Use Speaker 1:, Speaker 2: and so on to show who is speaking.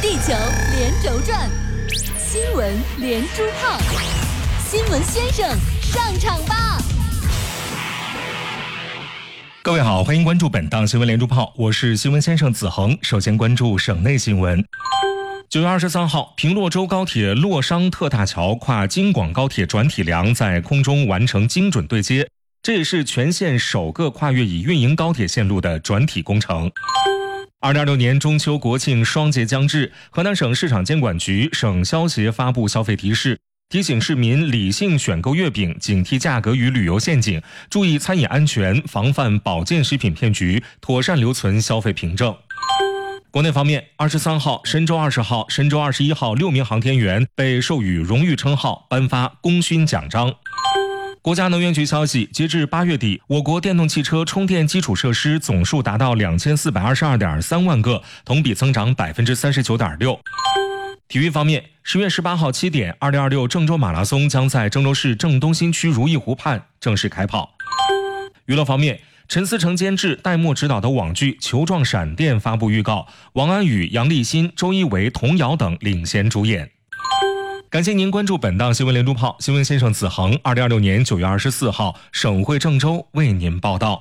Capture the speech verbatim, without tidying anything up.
Speaker 1: 地球连轴转，新闻连珠炮，新闻先生上场吧！
Speaker 2: 各位好，欢迎关注本档新闻连珠炮，我是新闻先生子恒。首先关注省内新闻。九月二十三号，平洛州高铁洛商特大桥跨京广高铁转体梁在空中完成精准对接，这也是全县首个跨越已运营高铁线路的转体工程。二零二六年中秋国庆双节将至，河南省市场监管局、省消协发布消费提示，提醒市民理性选购月饼，警惕价格与旅游陷阱，注意餐饮安全，防范保健食品骗局，妥善留存消费凭证。国内方面，二十三号、神舟二十号、神舟二十一号六名航天员被授予荣誉称号，颁发功勋奖章。国家能源局消息，截至八月底，我国电动汽车充电基础设施总数达到两千四百二十二点三万个，同比增长百分之三十九点六。体育方面，十月十八号七点，二零二六郑州马拉松将在郑州市正东新区如意湖畔正式开跑。娱乐方面，陈思诚监制、戴墨执导的网剧《球状闪电》发布预告，王安宇、杨立新、周一围、童瑶等领衔主演。感谢您关注本档新闻连珠炮，新闻先生子恒，二零二六年九月二十四号，省会郑州为您报道。